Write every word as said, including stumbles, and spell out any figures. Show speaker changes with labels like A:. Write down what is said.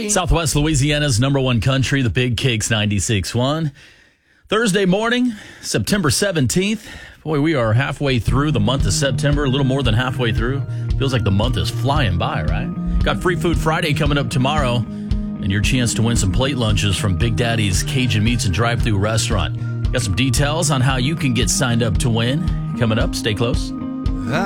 A: Southwest Louisiana's number one country, the Big Cakes ninety-six point one. Thursday morning, September seventeenth. Boy, we are halfway through the month of September, a little more than halfway through. Feels like the month is flying by, right? Got Free Food Friday coming up tomorrow, and your chance to win some plate lunches from Big Daddy's Cajun Meats and Drive-Thru Restaurant. Got some details on how you can get signed up to win coming up. Stay close.